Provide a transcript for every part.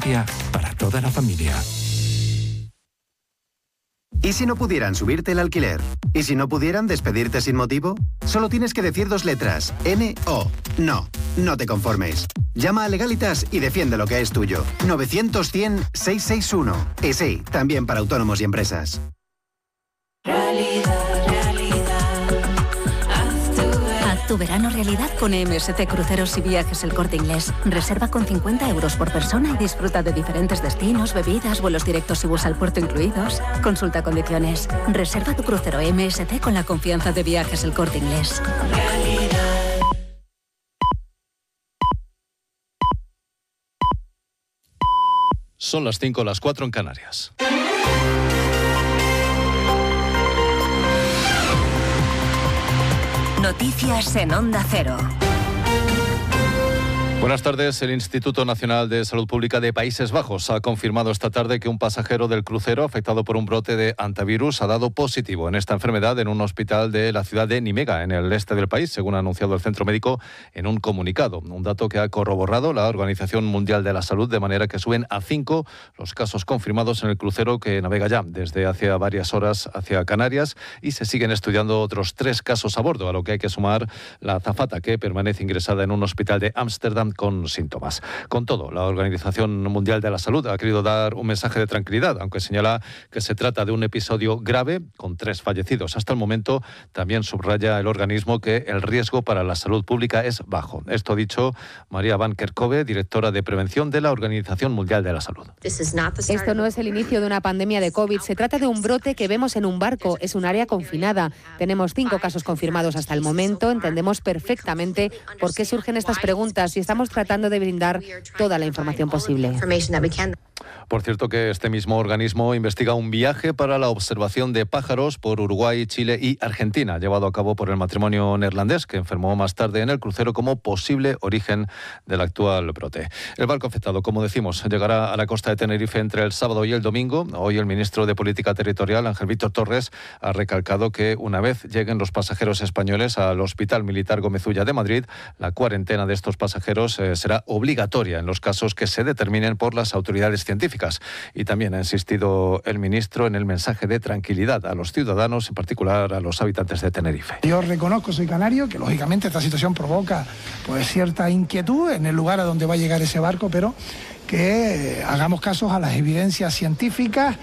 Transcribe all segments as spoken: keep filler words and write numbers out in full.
experiencia para toda la familia. ¿Y si no pudieran subirte el alquiler? ¿Y si no pudieran despedirte sin motivo? Solo tienes que decir dos letras, N O. No, no te conformes. Llama a Legalitas y defiende lo que es tuyo. novecientos cien seiscientos sesenta y uno. Y sí, también para autónomos y empresas. Realidad, realidad. Haz tu, Haz tu verano realidad con M S C Cruceros y Viajes El Corte Inglés. Reserva con cincuenta euros por persona y disfruta de diferentes destinos, bebidas, vuelos directos y bus al puerto incluidos. Consulta condiciones. Reserva tu crucero M S C con la confianza de Viajes El Corte Inglés. realidad. Son las cinco, las cuatro en Canarias. Noticias en Onda Cero. Buenas tardes. El Instituto Nacional de Salud Pública de Países Bajos ha confirmado esta tarde que un pasajero del crucero afectado por un brote de hantavirus ha dado positivo en esta enfermedad en un hospital de la ciudad de Nimega, en el este del país, según ha anunciado el centro médico en un comunicado. Un dato que ha corroborado la Organización Mundial de la Salud, de manera que suben a cinco los casos confirmados en el crucero que navega ya desde hace varias horas hacia Canarias, y se siguen estudiando otros tres casos a bordo, a lo que hay que sumar la azafata, que permanece ingresada en un hospital de Ámsterdam con síntomas. Con todo, la Organización Mundial de la Salud ha querido dar un mensaje de tranquilidad, aunque señala que se trata de un episodio grave con tres fallecidos. Hasta el momento también subraya el organismo que el riesgo para la salud pública es bajo. Esto ha dicho María Van Kerkhove, directora de prevención de la Organización Mundial de la Salud. Esto no es el inicio de una pandemia de COVID, se trata de un brote que vemos en un barco, es un área confinada. Tenemos cinco casos confirmados hasta el momento, entendemos perfectamente por qué surgen estas preguntas y estamos tratando de brindar toda la información posible. Por cierto, que este mismo organismo investiga un viaje para la observación de pájaros por Uruguay, Chile y Argentina, llevado a cabo por el matrimonio neerlandés, que enfermó más tarde en el crucero como posible origen del actual brote. El barco afectado, como decimos, llegará a la costa de Tenerife entre el sábado y el domingo. Hoy el ministro de Política Territorial, Ángel Víctor Torres, ha recalcado que una vez lleguen los pasajeros españoles al Hospital Militar Gómez Ulla de Madrid, la cuarentena de estos pasajeros eh, será obligatoria en los casos que se determinen por las autoridades científicas. Y también ha insistido el ministro en el mensaje de tranquilidad a los ciudadanos, en particular a los habitantes de Tenerife. Yo reconozco, soy canario, que lógicamente esta situación provoca pues cierta inquietud en el lugar a donde va a llegar ese barco, pero que hagamos casos a las evidencias científicas,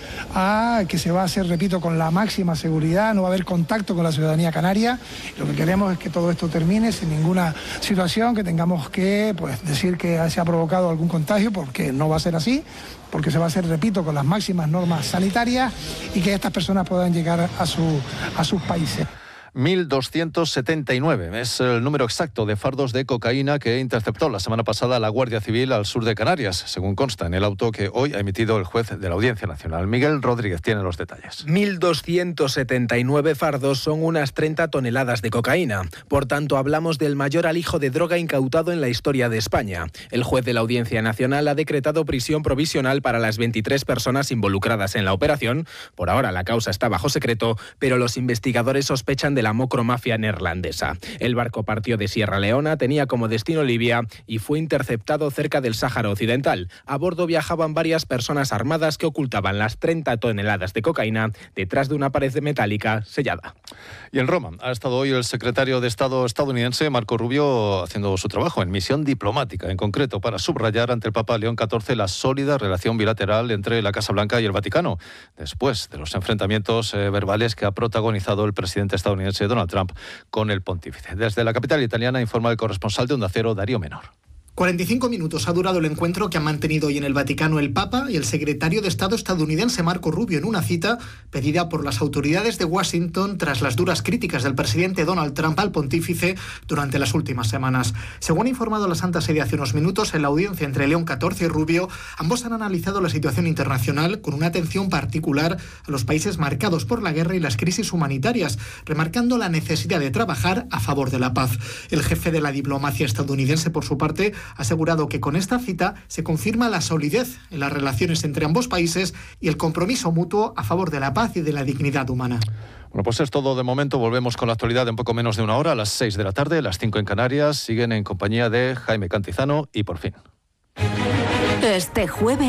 a que se va a hacer, repito, con la máxima seguridad, no va a haber contacto con la ciudadanía canaria. Lo que queremos es que todo esto termine sin ninguna situación, que tengamos que pues, decir que se ha provocado algún contagio, porque no va a ser así, porque se va a hacer, repito, con las máximas normas sanitarias y que estas personas puedan llegar a, su, a sus países. mil doscientos setenta y nueve es el número exacto de fardos de cocaína que interceptó la semana pasada la Guardia Civil al sur de Canarias, según consta en el auto que hoy ha emitido el juez de la Audiencia Nacional. Miguel Rodríguez tiene los detalles. mil doscientos setenta y nueve fardos son unas treinta toneladas de cocaína. Por tanto, hablamos del mayor alijo de droga incautado en la historia de España. El juez de la Audiencia Nacional ha decretado prisión provisional para las veintitrés personas involucradas en la operación. Por ahora la causa está bajo secreto, pero los investigadores sospechan de la mocromafia neerlandesa. El barco partió de Sierra Leona, tenía como destino Libia y fue interceptado cerca del Sáhara Occidental. A bordo viajaban varias personas armadas que ocultaban las treinta toneladas de cocaína detrás de una pared metálica sellada. Y en Roma ha estado hoy el secretario de Estado estadounidense, Marco Rubio, haciendo su trabajo en misión diplomática, en concreto para subrayar ante el Papa León catorce la sólida relación bilateral entre la Casa Blanca y el Vaticano, después de los enfrentamientos eh, verbales que ha protagonizado el presidente estadounidense Donald Trump con el pontífice. Desde la capital italiana informa el corresponsal de Onda Cero, Darío Menor. cuarenta y cinco minutos ha durado el encuentro que han mantenido hoy en el Vaticano el Papa y el secretario de Estado estadounidense Marco Rubio en una cita pedida por las autoridades de Washington tras las duras críticas del presidente Donald Trump al pontífice durante las últimas semanas. Según ha informado la Santa Sede hace unos minutos, en la audiencia entre León catorce y Rubio, ambos han analizado la situación internacional con una atención particular a los países marcados por la guerra y las crisis humanitarias, remarcando la necesidad de trabajar a favor de la paz. El jefe de la diplomacia estadounidense, por su parte, ha asegurado que con esta cita se confirma la solidez en las relaciones entre ambos países y el compromiso mutuo a favor de la paz y de la dignidad humana. Bueno, pues es todo de momento. Volvemos con la actualidad en poco menos de una hora, a las seis de la tarde, las cinco en Canarias. Siguen en compañía de Jaime Cantizano y Por Fin. Este jueves